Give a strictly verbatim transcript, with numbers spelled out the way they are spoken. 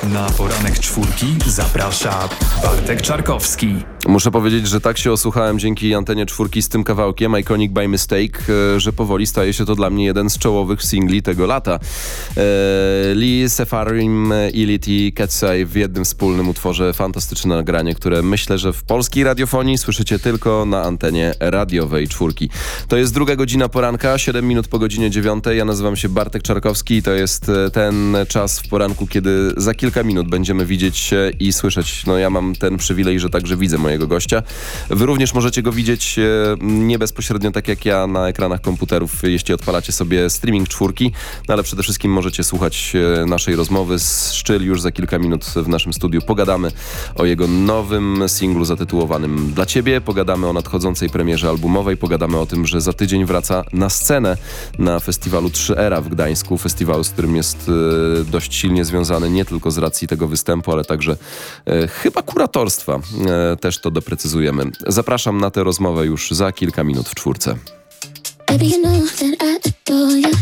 Na poranek czwórki zaprasza Bartek Czarkowski. Muszę powiedzieć, że tak się osłuchałem dzięki antenie czwórki z tym kawałkiem Iconic by Mistake, że powoli staje się to dla mnie jeden z czołowych singli tego lata. Lee Sefarim i Liti Ketsai w jednym wspólnym utworze. Fantastyczne nagranie, które myślę, że w polskiej radiofonii słyszycie tylko na antenie radiowej czwórki. To jest druga godzina poranka, siedem minut po godzinie dziewiątej. Ja nazywam się Bartek Czarkowski i to jest ten czas w poranku, kiedy za kilka minut będziemy widzieć się i słyszeć. No ja mam ten przywilej, że także widzę mojego gościa. Wy również możecie go widzieć nie bezpośrednio tak jak ja na ekranach komputerów, jeśli odpalacie sobie streaming czwórki, no ale przede wszystkim możecie słuchać naszej rozmowy. Szczyl już za kilka minut w naszym studiu. Pogadamy o jego nowym singlu zatytułowanym Dla Ciebie, pogadamy o nadchodzącej premierze albumowej, pogadamy o tym, że za tydzień wraca na scenę na festiwalu trzy Era w Gdańsku, festiwalu, z którym jest dość silnie związany nie tylko z racji tego występu, ale także e, chyba kuratorstwa. E, też to doprecyzujemy. Zapraszam na tę rozmowę już za kilka minut w czwórce. Baby, you know that I adore you.